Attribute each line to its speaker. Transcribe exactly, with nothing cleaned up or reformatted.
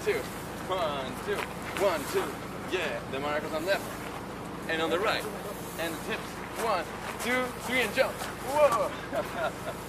Speaker 1: two. One, two. One, two. Yeah, the maracas on left. And on the right. And the tips. One, two, three, and jump. Whoa!